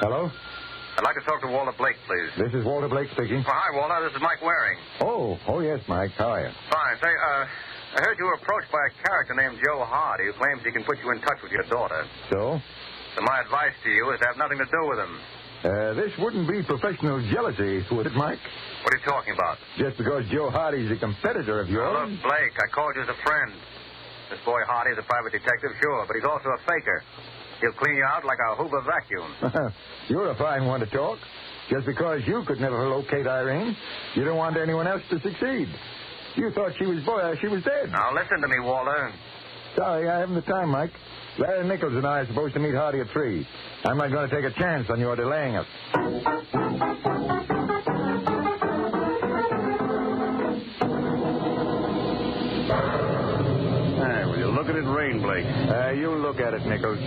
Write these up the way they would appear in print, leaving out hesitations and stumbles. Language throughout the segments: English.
Hello? I'd like to talk to Walter Blake, please. This is Walter Blake speaking. Oh, hi, Walter. This is Mike Waring. Oh, yes, Mike. How are you? Fine. Say, I heard you were approached by a character named Joe Hardy who claims he can put you in touch with your daughter. So? So my advice to you is to have nothing to do with him. This wouldn't be professional jealousy, would it, Mike? What are you talking about? Just because Joe Hardy's a competitor of yours? Now, look, Blake, I called you as a friend. This boy Hardy is a private detective, sure, but he's also a faker. He'll clean you out like a Hoover vacuum. You're a fine one to talk. Just because you could never locate Irene, you don't want anyone else to succeed. You thought she was dead. Now, listen to me, Walter. Sorry, I haven't the time, Mike. Larry Nichols and I are supposed to meet Hardy at 3. I'm not going to take a chance on your delaying us. Will you look at it rain, Blake? You look at it, Nichols.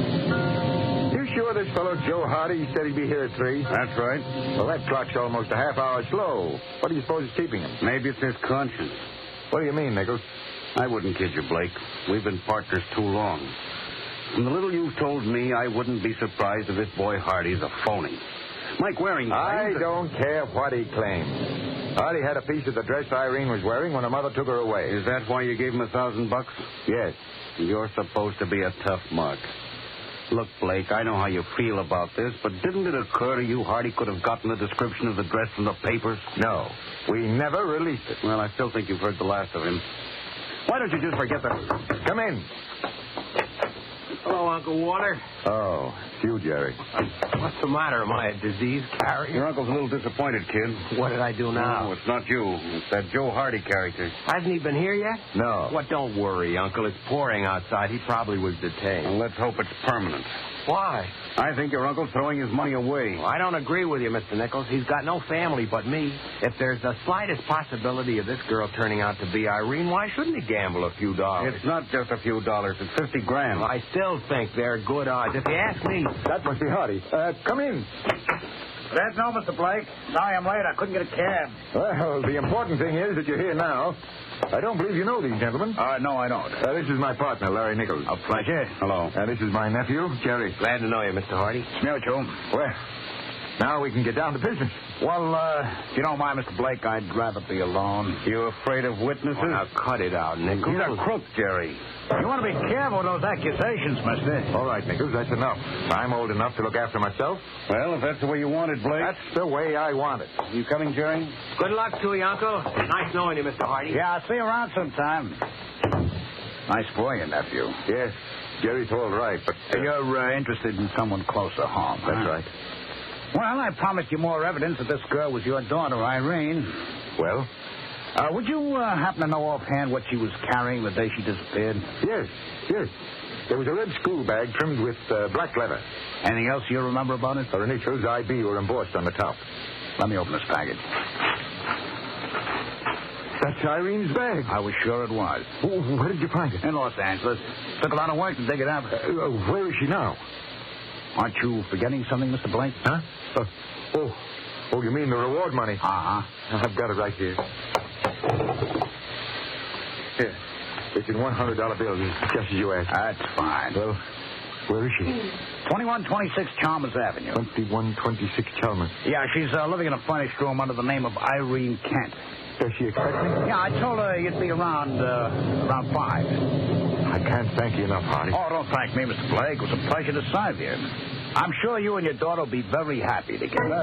You sure this fellow Joe Hardy said he'd be here at 3? That's right. Well, that clock's almost a half hour slow. What do you suppose is keeping him? Maybe it's his conscience. What do you mean, Nichols? I wouldn't kid you, Blake. We've been partners too long. From the little you've told me, I wouldn't be surprised if this boy Hardy's a phony. Mike Waring I claims don't care what he claims. Hardy had a piece of the dress Irene was wearing when her mother took her away. Is that why you gave him $1,000? Yes. You're supposed to be a tough mug. Look, Blake, I know how you feel about this, but didn't it occur to you Hardy could have gotten the description of the dress from the papers? No. We never released it. Well, I still think you've heard the last of him. Why don't you just forget that? Come in. Hello, Uncle Walter. Oh, it's you, Jerry. What's the matter? Am I a disease carrier? Your uncle's a little disappointed, kid. What did I do now? No, it's not you. It's that Joe Hardy character. Hasn't he been here yet? No. What, don't worry, Uncle. It's pouring outside. He probably was detained. Well, let's hope it's permanent. Why? I think your uncle's throwing his money away. Well, I don't agree with you, Mr. Nichols. He's got no family but me. If there's the slightest possibility of this girl turning out to be Irene, why shouldn't he gamble a few dollars? It's not just a few dollars. It's 50 grand. Well, I still think they're good odds. If you ask me... That must be Hardy. Come in. That's no, Mr. Blake. Sorry I'm late. I couldn't get a cab. Well, the important thing is that you're here now. I don't believe you know these gentlemen. No, I don't. This is my partner, Larry Nichols. A pleasure. Hello. This is my nephew, Jerry. Glad to know you, Mr. Hardy. Mutual. Well, now we can get down to business. Well, if you don't mind, Mr. Blake, I'd rather be alone. You afraid of witnesses? Oh, now cut it out, Nichols. He's a crook, Jerry. You want to be careful with those accusations, mister. All right, Nichols, that's enough. I'm old enough to look after myself. Well, if that's the way you want it, Blake. That's the way I want it. You coming, Jerry? Good luck to you, Uncle. Nice knowing you, Mr. Hardy. Yeah, I'll see you around sometime. Nice boy, your nephew. Yes, Jerry's all right, but... You're interested in someone closer home, That's right. Well, I promised you more evidence that this girl was your daughter, Irene. Well? Would you happen to know offhand what she was carrying the day she disappeared? Yes. There was a red school bag trimmed with black leather. Anything else you remember about it? Her initials, IB, were embossed on the top. Let me open this package. That's Irene's bag. I was sure it was. Where did you find it? In Los Angeles. Took a lot of work to dig it up. Where is she now? Aren't you forgetting something, Mr. Blake? Huh? Oh, you mean the reward money? Uh-huh. I've got it right here. Here. It's in $100 bills, just as you asked. That's fine. Well, where is she? 2126 Chalmers Avenue. 2126 Chalmers. Yeah, she's living in a furnished room under the name of Irene Kent. Does she expect me? Yeah, I told her you'd be around 5. I can't thank you enough, Hardy. Oh, don't thank me, Mr. Blake. It was a pleasure to serve you. I'm sure you and your daughter will be very happy together.